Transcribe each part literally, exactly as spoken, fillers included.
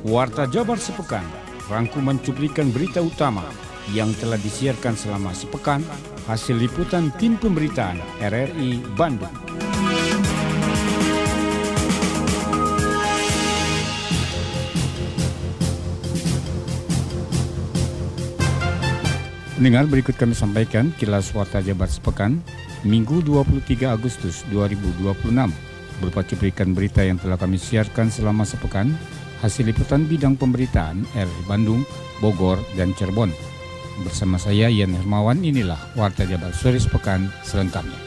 Warta Jabar Sepekan, rangkuman cuplikan berita utama yang telah disiarkan selama sepekan, hasil liputan tim pemberitaan R R I Bandung. Pendengar, berikut kami sampaikan kilas Warta Jabar Sepekan, Minggu dua puluh tiga Agustus dua ribu dua puluh enam, berupa cuplikan berita yang telah kami siarkan selama sepekan, hasil liputan bidang pemberitaan R R I Bandung, Bogor, dan Cirebon. Bersama saya Ian Hermawan, inilah Warta Jabar Sore Sepekan selengkapnya.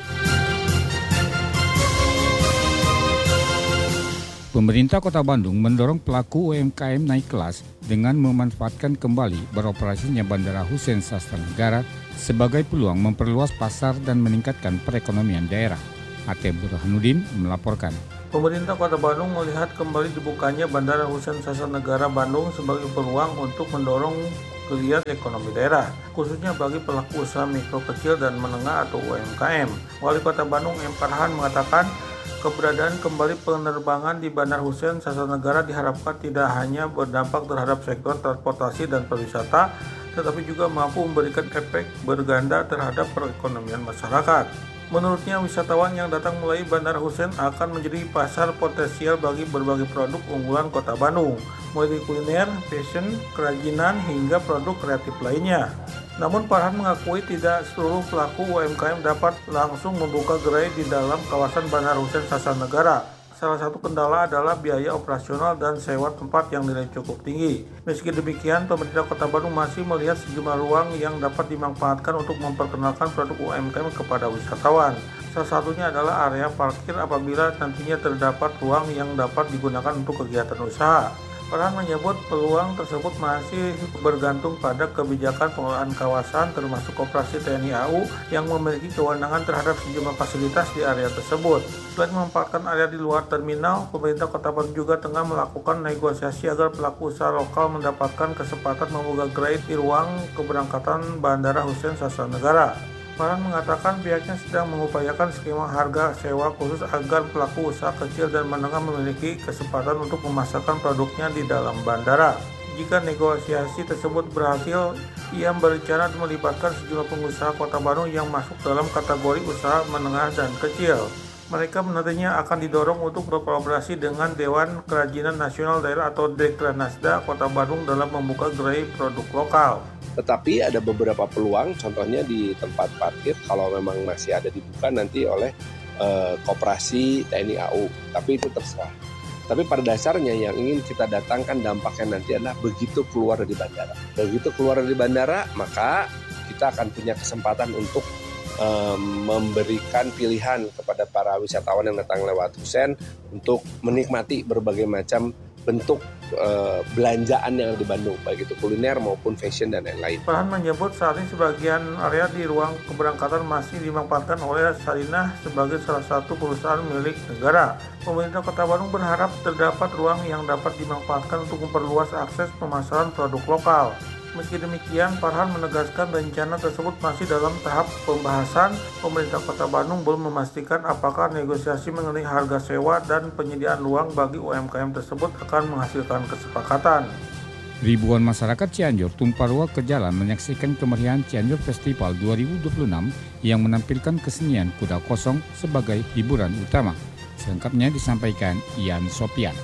Pemerintah Kota Bandung mendorong pelaku U M K M naik kelas dengan memanfaatkan kembali beroperasinya Bandara Husein Sastra Negara sebagai peluang memperluas pasar dan meningkatkan perekonomian daerah. A T Burhanuddin melaporkan. Pemerintah Kota Bandung melihat kembali dibukanya Bandara Husein Sastra Negara Bandung sebagai peluang untuk mendorong geliat ekonomi daerah, khususnya bagi pelaku usaha mikro kecil dan menengah atau U M K M. Wali Kota Bandung M. Farhan mengatakan, keberadaan kembali penerbangan di Bandara Husein Sastra Negara diharapkan tidak hanya berdampak terhadap sektor transportasi dan pariwisata, tetapi juga mampu memberikan efek berganda terhadap perekonomian masyarakat. Menurutnya, wisatawan yang datang melalui Bandara Husein akan menjadi pasar potensial bagi berbagai produk unggulan Kota Bandung, mulai dari kuliner, fashion, kerajinan, hingga produk kreatif lainnya. Namun Farhan mengakui tidak seluruh pelaku U M K M dapat langsung membuka gerai di dalam kawasan Bandara Husein Sastra Negara. Salah satu kendala adalah biaya operasional dan sewa tempat yang nilai cukup tinggi. Meski demikian, pemerintah Kota Bandung masih melihat sejumlah ruang yang dapat dimanfaatkan untuk memperkenalkan produk U M K M kepada wisatawan. Salah satunya adalah area parkir apabila nantinya terdapat ruang yang dapat digunakan untuk kegiatan usaha. Farhan menyebut peluang tersebut masih bergantung pada kebijakan pengelolaan kawasan termasuk Koperasi T N I A U yang memiliki kewenangan terhadap sejumlah fasilitas di area tersebut. Selain memanfaatkan area di luar terminal, pemerintah Kota Bandung juga tengah melakukan negosiasi agar pelaku usaha lokal mendapatkan kesempatan membuka gerai di ruang keberangkatan Bandara Husein Sastra Negara. Farhan mengatakan pihaknya sedang mengupayakan skema harga sewa khusus agar pelaku usaha kecil dan menengah memiliki kesempatan untuk memasarkan produknya di dalam bandara. Jika negosiasi tersebut berhasil, ia berencana melibatkan sejumlah pengusaha Kota Bandung yang masuk dalam kategori usaha menengah dan kecil. Mereka nantinya akan didorong untuk berkolaborasi dengan Dewan Kerajinan Nasional Daerah atau Dekranasda Kota Bandung dalam membuka gerai produk lokal. Tetapi ada beberapa peluang, contohnya di tempat parkir kalau memang masih ada dibuka nanti oleh eh, Koperasi T N I A U, tapi itu terserah. Tapi pada dasarnya yang ingin kita datangkan dampaknya nanti adalah begitu keluar dari bandara. Begitu keluar dari bandara, maka kita akan punya kesempatan untuk eh, memberikan pilihan kepada para wisatawan yang datang lewat Husein untuk menikmati berbagai macam bentuk uh, belanjaan yang ada di Bandung, baik itu kuliner maupun fashion dan lain-lain. Farhan menyebut saat ini sebagian area di ruang keberangkatan masih dimanfaatkan oleh Sarinah sebagai salah satu perusahaan milik negara. Pemerintah Kota Bandung berharap terdapat ruang yang dapat dimanfaatkan untuk memperluas akses pemasaran produk lokal. Meski demikian, Farhan menegaskan rencana tersebut masih dalam tahap pembahasan. Pemerintah Kota Bandung belum memastikan apakah negosiasi mengenai harga sewa dan penyediaan ruang bagi U M K M tersebut akan menghasilkan kesepakatan. Ribuan masyarakat Cianjur tumpah ruah ke jalan menyaksikan kemeriahan Cianjur Festival dua ribu dua puluh enam yang menampilkan kesenian kuda kosong sebagai hiburan utama. Selengkapnya disampaikan Ian Sopian.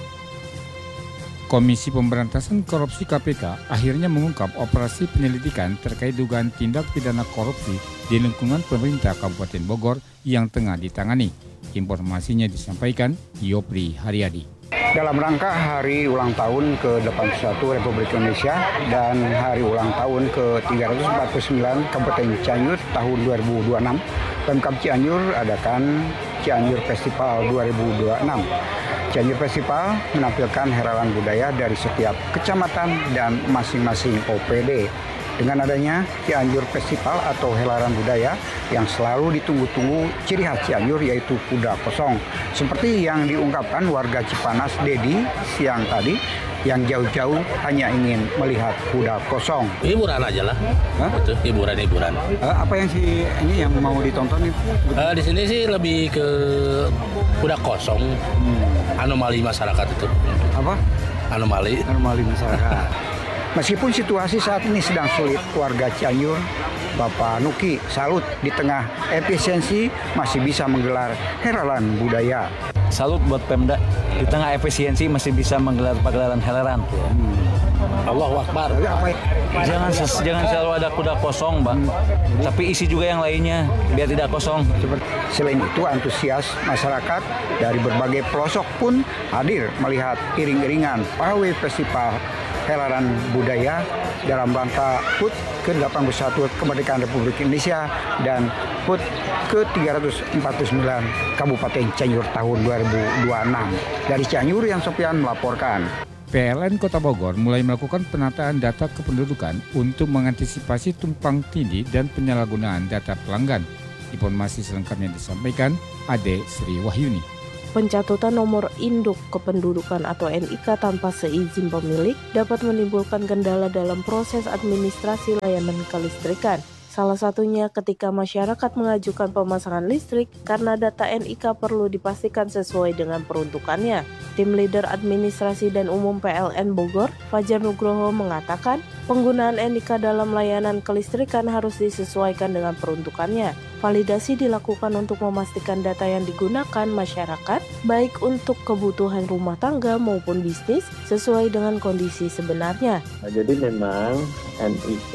Komisi Pemberantasan Korupsi K P K akhirnya mengungkap operasi penyelidikan terkait dugaan tindak pidana korupsi di lingkungan pemerintah Kabupaten Bogor yang tengah ditangani. Informasinya disampaikan Yopri Haryadi. Dalam rangka hari ulang tahun ke delapan puluh satu Republik Indonesia dan hari ulang tahun ke tiga ratus empat puluh sembilan Kabupaten Cianjur tahun dua ribu dua puluh enam, Pemkab Cianjur adakan Cianjur Festival dua ribu dua puluh enam. Cianjur Festival menampilkan heralan budaya dari setiap kecamatan dan masing-masing O P D. Dengan adanya Cianjur Festival atau helaran budaya yang selalu ditunggu-tunggu ciri khas Cianjur yaitu kuda kosong. Seperti yang diungkapkan warga Cipanas Dedi siang tadi, yang jauh-jauh hanya ingin melihat kuda kosong. Hiburan aja lah. Hah? Betul, hiburan-hiburan. Uh, apa yang si ini yang mau ditonton nih? Uh, di sini sih lebih ke kuda kosong, hmm. anomali masyarakat itu. Apa? anomali. Anomali masyarakat. Meskipun situasi saat ini sedang sulit, warga Cianjur, Bapak Nuki salut di tengah efisiensi masih bisa menggelar helaran budaya. Salut buat Pemda, di tengah efisiensi masih bisa menggelar pagelaran helaran. Hmm. Allahu Akbar. Jangan jangan selalu ada kuda kosong, Bang. Hmm. Tapi isi juga yang lainnya biar tidak kosong. Selain itu, antusias masyarakat dari berbagai pelosok pun hadir melihat iring-iringan pawai festival helaran budaya dalam rangka H U T ke delapan puluh satu Kemerdekaan Republik Indonesia dan H U T ke tiga ratus empat puluh sembilan Kabupaten Cianjur tahun dua ribu dua puluh enam. Dari Cianjur, Yang Sofian melaporkan. P L N Kota Bogor mulai melakukan penataan data kependudukan untuk mengantisipasi tumpang tindih dan penyalahgunaan data pelanggan. Informasi selengkapnya disampaikan Ade Sri Wahyuni. Pencatutan nomor induk kependudukan atau N I K tanpa seizin pemilik dapat menimbulkan kendala dalam proses administrasi layanan kelistrikan. Salah satunya ketika masyarakat mengajukan pemasangan listrik karena data N I K perlu dipastikan sesuai dengan peruntukannya. Tim Leader Administrasi dan Umum P L N Bogor, Fajar Nugroho mengatakan penggunaan N I K dalam layanan kelistrikan harus disesuaikan dengan peruntukannya. Validasi dilakukan untuk memastikan data yang digunakan masyarakat, baik untuk kebutuhan rumah tangga maupun bisnis, sesuai dengan kondisi sebenarnya. Nah, jadi memang N I K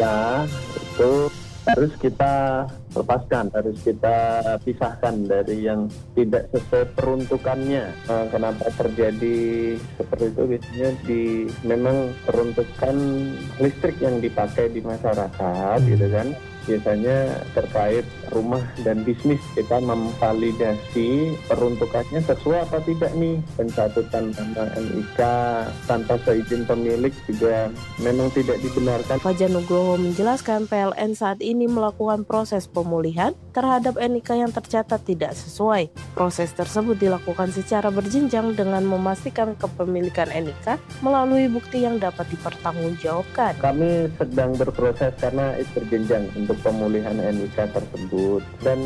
itu harus kita lepaskan, harus kita pisahkan dari yang tidak sesuai peruntukannya. Nah, kenapa terjadi seperti itu? Biasanya di memang peruntukan listrik yang dipakai di masyarakat, gitu kan? Biasanya terkait rumah dan bisnis, kita memvalidasi peruntukannya sesuai apa tidak nih. Pencatutan nama N I K tanpa seizin pemilik juga memang tidak dibenarkan. Fajar Nugroho menjelaskan P L N saat ini melakukan proses pemulihan terhadap N I K yang tercatat tidak sesuai. Proses tersebut dilakukan secara berjenjang dengan memastikan kepemilikan N I K melalui bukti yang dapat dipertanggungjawabkan. Kami sedang berproses karena itu berjenjang untuk pemulihan N I K tersebut, dan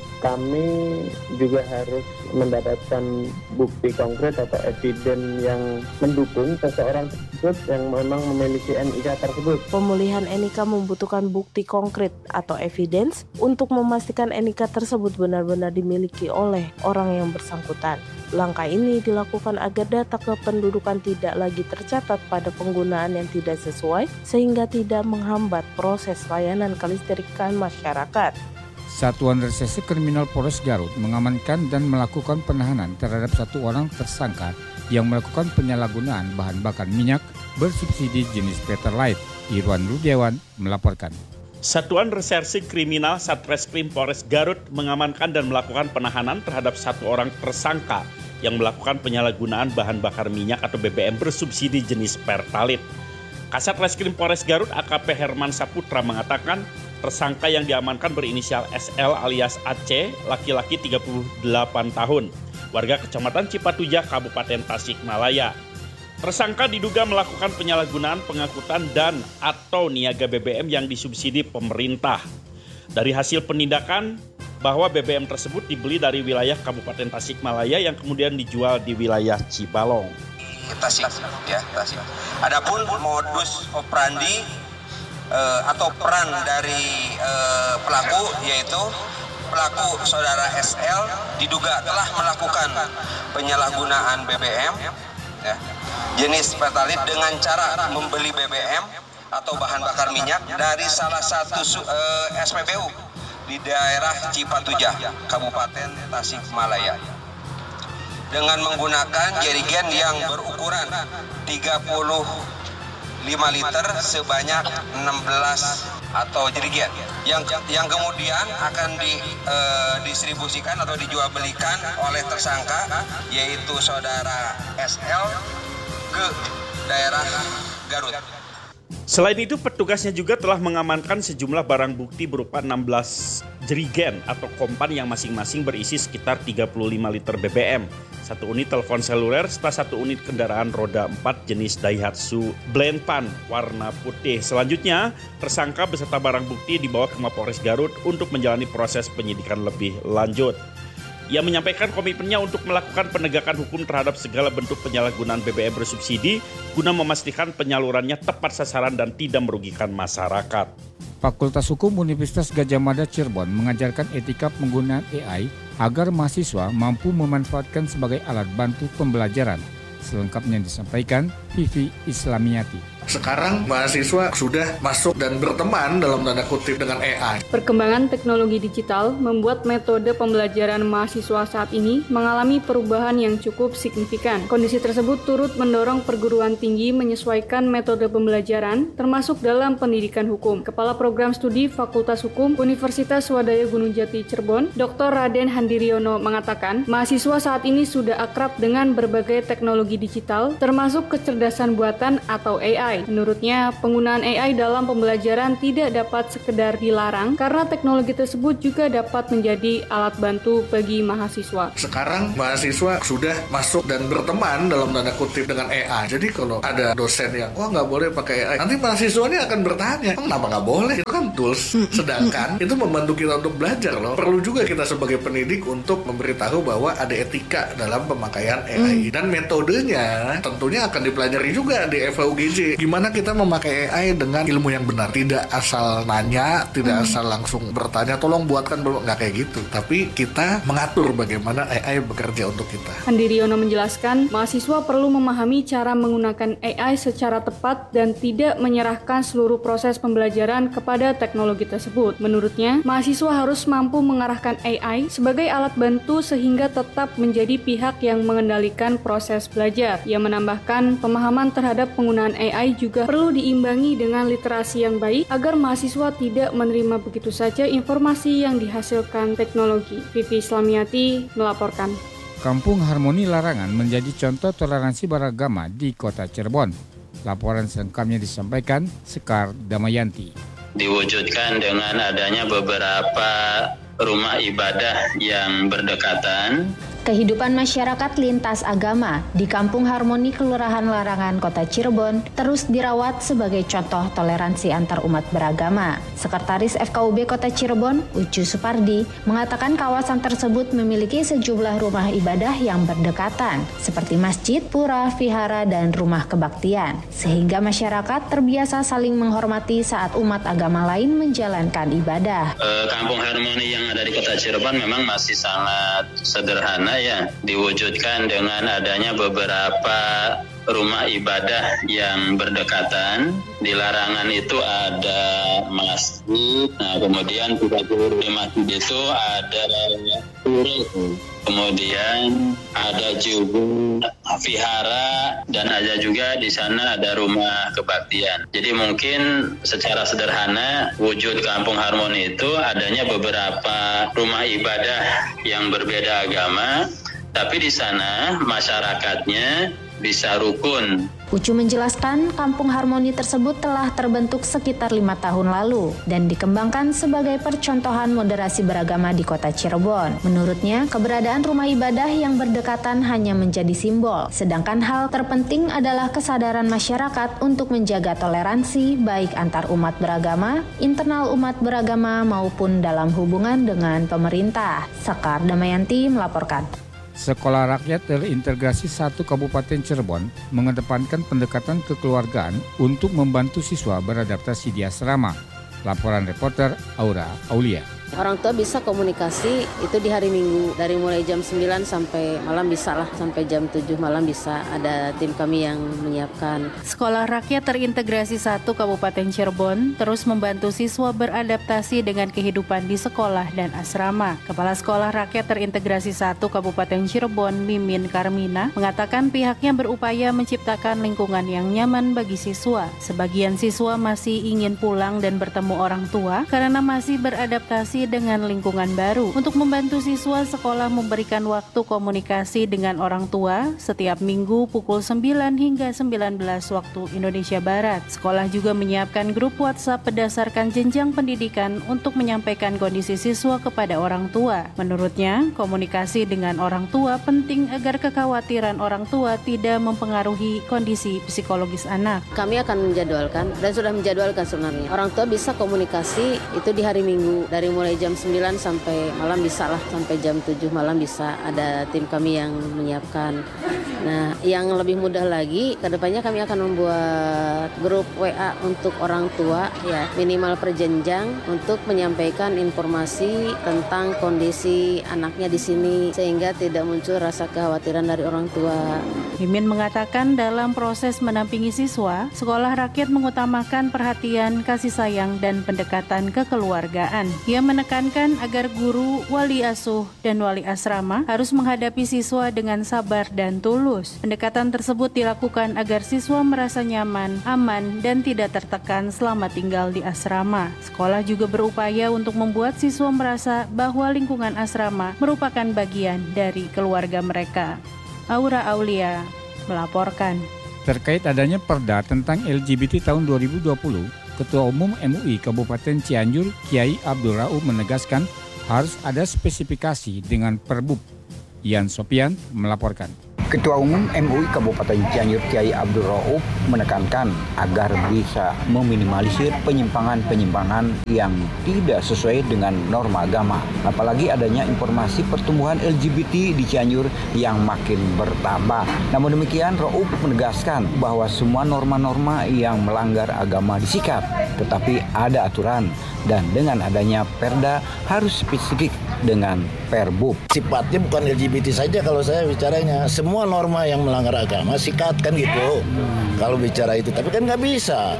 kami juga harus mendapatkan bukti konkret atau eviden yang mendukung seseorang tersebut yang memang memiliki N I K tersebut. Pemulihan N I K membutuhkan bukti konkret atau evidence untuk memastikan N I K tersebut benar-benar dimiliki oleh orang yang bersangkutan. Langkah ini dilakukan agar data kependudukan tidak lagi tercatat pada penggunaan yang tidak sesuai sehingga tidak menghambat proses layanan kelistrikan masyarakat. Satuan Reserse Kriminal Polres Garut mengamankan dan melakukan penahanan terhadap satu orang tersangka yang melakukan penyalahgunaan bahan bakar minyak bersubsidi jenis Pertalite. Irwan Rudiawan melaporkan. Satuan Reserse Kriminal Satreskrim Polres Garut mengamankan dan melakukan penahanan terhadap satu orang tersangka yang melakukan penyalahgunaan bahan bakar minyak atau B B M bersubsidi jenis Pertalite. Kasat Reskrim Polres Garut A K P Herman Saputra mengatakan tersangka yang diamankan berinisial S L alias A C, laki-laki tiga puluh delapan tahun, warga Kecamatan Cipatujah, Kabupaten Tasikmalaya. Tersangka diduga melakukan penyalahgunaan pengangkutan dan atau niaga B B M yang disubsidi pemerintah. Dari hasil penindakan bahwa B B M tersebut dibeli dari wilayah Kabupaten Tasikmalaya yang kemudian dijual di wilayah Cibalong. Tasik, ya, Tasik. Adapun modus operandi eh, atau peran dari eh, pelaku yaitu pelaku saudara S L diduga telah melakukan penyalahgunaan B B M ya, jenis Pertalite dengan cara membeli B B M atau bahan bakar minyak dari salah satu eh, S P B U di daerah Cipatujah, Kabupaten Tasikmalaya, dengan menggunakan jerigen yang berukuran tiga puluh lima liter sebanyak enam belas atau jerigen yang yang kemudian akan didistribusikan atau dijual belikan oleh tersangka yaitu saudara S L ke daerah Garut. Selain itu, petugasnya juga telah mengamankan sejumlah barang bukti berupa enam belas jerigen atau kompan yang masing-masing berisi sekitar tiga puluh lima liter B B M, satu unit telepon seluler, serta satu unit kendaraan roda empat jenis Daihatsu Blendpan warna putih. Selanjutnya, tersangka beserta barang bukti dibawa ke Mapolres Garut untuk menjalani proses penyidikan lebih lanjut. Ia menyampaikan komitmennya untuk melakukan penegakan hukum terhadap segala bentuk penyalahgunaan B B M bersubsidi guna memastikan penyalurannya tepat sasaran dan tidak merugikan masyarakat. Fakultas Hukum Universitas Gadjah Mada Cirebon mengajarkan etika penggunaan A I agar mahasiswa mampu memanfaatkan sebagai alat bantu pembelajaran. Selengkapnya disampaikan Vivi Islamiati. Sekarang mahasiswa sudah masuk dan berteman dalam tanda kutip dengan A I. Perkembangan teknologi digital membuat metode pembelajaran mahasiswa saat ini mengalami perubahan yang cukup signifikan. Kondisi tersebut turut mendorong perguruan tinggi menyesuaikan metode pembelajaran termasuk dalam pendidikan hukum. Kepala Program Studi Fakultas Hukum Universitas Swadaya Gunung Jati Cirebon, Doktor Raden Handiriono mengatakan, mahasiswa saat ini sudah akrab dengan berbagai teknologi digital termasuk kecerdasan buatan atau A I. Menurutnya, penggunaan A I dalam pembelajaran tidak dapat sekedar dilarang karena teknologi tersebut juga dapat menjadi alat bantu bagi mahasiswa. Sekarang mahasiswa sudah masuk dan berteman dalam tanda kutip dengan A I. Jadi kalau ada dosen yang, wah nggak boleh pakai A I, nanti mahasiswanya akan bertanya, kenapa nggak boleh? Itu kan tools. Sedangkan itu membantu kita untuk belajar loh. Perlu juga kita sebagai pendidik untuk memberitahu bahwa ada etika dalam pemakaian A I. Dan metodenya tentunya akan dipelajari juga di F H U G J. Gimana kita memakai A I dengan ilmu yang benar, tidak asal nanya, tidak hmm. asal langsung bertanya, tolong buatkan, nggak kayak gitu. Tapi kita mengatur bagaimana A I bekerja untuk kita. Handiriono menjelaskan, mahasiswa perlu memahami cara menggunakan A I secara tepat dan tidak menyerahkan seluruh proses pembelajaran kepada teknologi tersebut. Menurutnya, mahasiswa harus mampu mengarahkan A I sebagai alat bantu sehingga tetap menjadi pihak yang mengendalikan proses belajar. Ia menambahkan, pemahaman terhadap penggunaan A I juga perlu diimbangi dengan literasi yang baik agar mahasiswa tidak menerima begitu saja informasi yang dihasilkan teknologi. Vivi Islamiati melaporkan. Kampung Harmoni Larangan menjadi contoh toleransi beragama di Kota Cirebon. Laporan selengkapnya disampaikan Sekar Damayanti. Diwujudkan dengan adanya beberapa rumah ibadah yang berdekatan. Kehidupan masyarakat lintas agama di Kampung Harmoni Kelurahan Larangan Kota Cirebon terus dirawat sebagai contoh toleransi antar umat beragama. Sekretaris F K U B Kota Cirebon, Ucu Supardi, mengatakan kawasan tersebut memiliki sejumlah rumah ibadah yang berdekatan, seperti masjid, pura, vihara, dan rumah kebaktian, sehingga masyarakat terbiasa saling menghormati saat umat agama lain menjalankan ibadah. E, Kampung Harmoni yang ada di Kota Cirebon memang masih sangat sederhana ya, diwujudkan dengan adanya beberapa rumah ibadah yang berdekatan. Di Larangan itu ada masjid, nah kemudian juga di masjid itu ada pura, kemudian ada juga vihara, dan ada juga di sana ada rumah kebaktian. Jadi mungkin secara sederhana wujud Kampung Harmoni itu adanya beberapa rumah ibadah yang berbeda agama, tapi di sana masyarakatnya bisa rukun. Ucu menjelaskan Kampung Harmoni tersebut telah terbentuk sekitar lima tahun lalu dan dikembangkan sebagai percontohan moderasi beragama di Kota Cirebon. Menurutnya, keberadaan rumah ibadah yang berdekatan hanya menjadi simbol, sedangkan hal terpenting adalah kesadaran masyarakat untuk menjaga toleransi baik antar umat beragama, internal umat beragama maupun dalam hubungan dengan pemerintah. Sekar Damayanti melaporkan. Sekolah Rakyat Terintegrasi satu Kabupaten Cirebon mengedepankan pendekatan kekeluargaan untuk membantu siswa beradaptasi di asrama. Laporan reporter Aura Aulia. Orang tua bisa komunikasi itu di hari Minggu dari mulai jam sembilan sampai malam bisa lah, sampai jam tujuh malam bisa, ada tim kami yang menyiapkan. Sekolah Rakyat Terintegrasi satu Kabupaten Cirebon terus membantu siswa beradaptasi dengan kehidupan di sekolah dan asrama. Kepala Sekolah Rakyat Terintegrasi satu Kabupaten Cirebon, Mimin Karmina, mengatakan pihaknya berupaya menciptakan lingkungan yang nyaman bagi siswa. Sebagian siswa masih ingin pulang dan bertemu orang tua karena masih beradaptasi dengan lingkungan baru. Untuk membantu siswa, sekolah memberikan waktu komunikasi dengan orang tua setiap minggu pukul sembilan hingga sembilan belas waktu Indonesia Barat. Sekolah juga menyiapkan grup WhatsApp berdasarkan jenjang pendidikan untuk menyampaikan kondisi siswa kepada orang tua. Menurutnya, komunikasi dengan orang tua penting agar kekhawatiran orang tua tidak mempengaruhi kondisi psikologis anak. Kami akan menjadwalkan dan sudah menjadwalkan sebenarnya. Orang tua bisa komunikasi itu di hari Minggu dari mulai mulai jam sembilan sampai malam bisa lah, sampai jam tujuh malam bisa ada tim kami yang menyiapkan. Nah, yang lebih mudah lagi, kedepannya kami akan membuat grup W A untuk orang tua, ya minimal per jenjang untuk menyampaikan informasi tentang kondisi anaknya di sini sehingga tidak muncul rasa kekhawatiran dari orang tua. Mimin mengatakan dalam proses mendampingi siswa, sekolah rakyat mengutamakan perhatian, kasih sayang, dan pendekatan kekeluargaan. Ia menekankan agar guru, wali asuh, dan wali asrama harus menghadapi siswa dengan sabar dan tulus. Pendekatan tersebut dilakukan agar siswa merasa nyaman, aman, dan tidak tertekan selama tinggal di asrama. Sekolah juga berupaya untuk membuat siswa merasa bahwa lingkungan asrama merupakan bagian dari keluarga mereka. Aura Aulia melaporkan. Terkait adanya perda tentang L G B T tahun dua ribu dua puluh, Ketua Umum M U I Kabupaten Cianjur, Kiai Abdul Rauf menegaskan harus ada spesifikasi dengan Perbub. Yan Sopian melaporkan. Ketua Umum M U I Kabupaten Cianjur Kiai Abdul Rauf menekankan agar bisa meminimalisir penyimpangan-penyimpangan yang tidak sesuai dengan norma agama. Apalagi adanya informasi pertumbuhan L G B T di Cianjur yang makin bertambah. Namun demikian, Rauf menegaskan bahwa semua norma-norma yang melanggar agama disikat, tetapi ada aturan dan dengan adanya perda harus spesifik dengan Perbub. Sifatnya bukan L G B T saja kalau saya bicaranya, semua norma yang melanggar agama sikat kan gitu. Hmm. Kalau bicara itu, tapi kan nggak bisa.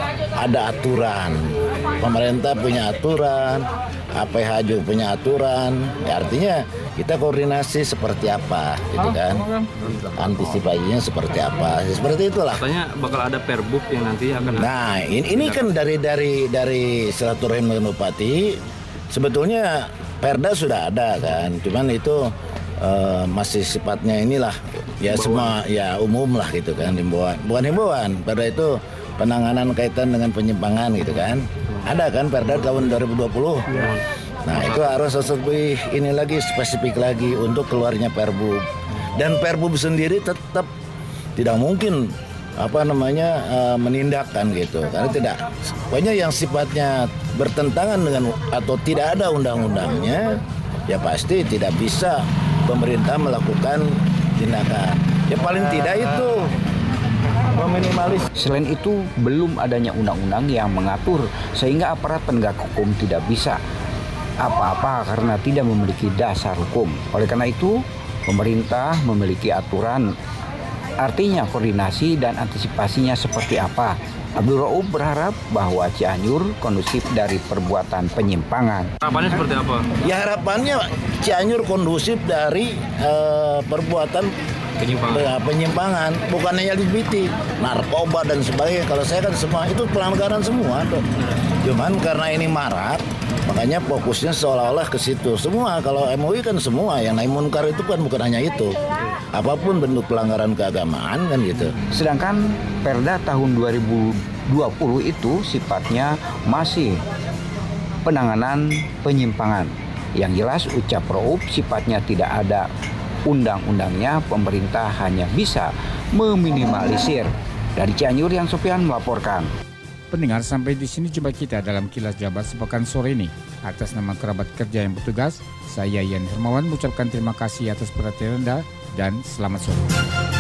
Ada aturan, pemerintah punya aturan, A P H juga punya aturan. Ya, artinya kita koordinasi seperti apa, gitu kan? Antisipasinya seperti apa? Seperti itulah. Katanya bakal ada Perbub yang nanti akan. Nah, ini, ini kan dari dari dari silaturahim dengan bupati. Sebetulnya perda sudah ada kan, cuman itu uh, masih sifatnya inilah ya semua ya umum lah gitu kan, himbauan. Bukan himbauan, perda itu penanganan kaitan dengan penyimpangan gitu kan. Ada kan perda tahun dua ribu dua puluh. Nah, itu harus lebih ini lagi spesifik lagi untuk keluarnya Perbub. Dan Perbub sendiri tetap tidak mungkin apa namanya uh, menindakkan gitu, karena tidak pokoknya yang sifatnya bertentangan dengan atau tidak ada undang-undangnya ya pasti tidak bisa pemerintah melakukan tindakan. Ya paling tidak itu meminimalis. Selain itu belum adanya undang-undang yang mengatur sehingga aparat penegak hukum tidak bisa apa-apa karena tidak memiliki dasar hukum. Oleh karena itu pemerintah memiliki aturan. Artinya koordinasi dan antisipasinya seperti apa? Abdul Rauf berharap bahwa Cianjur kondusif dari perbuatan penyimpangan. Harapannya seperti apa? Ya harapannya Cianjur kondusif dari uh, perbuatan penyimpangan. penyimpangan, bukan hanya L G B T, narkoba dan sebagainya. Kalau saya kan semua itu pelanggaran semua tuh. Cuman karena ini marak, makanya fokusnya seolah-olah ke situ. Semua kalau M U I kan semua yang naik munkar itu kan bukan hanya itu. Apapun bentuk pelanggaran keagamaan kan gitu. Sedangkan Perda tahun dua ribu dua puluh itu sifatnya masih penanganan penyimpangan. Yang jelas ucap Rauf sifatnya tidak ada undang-undangnya, pemerintah hanya bisa meminimalisir. Dari Cianjur, Yang Sopian melaporkan. Pendengar, sampai di sini jumpa kita dalam Kilas Jabar sepekan sore ini. Atas nama kerabat kerja yang bertugas, saya Yan Hermawan mengucapkan terima kasih atas perhatian Anda dan selamat sore.